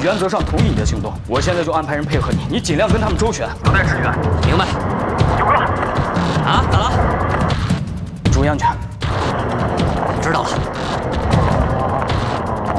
原则上同意你的行动，我现在就安排人配合你，你尽量跟他们周旋，有待支援。 明白。 九哥， 啊，咋了？ 注意安全。 知道了。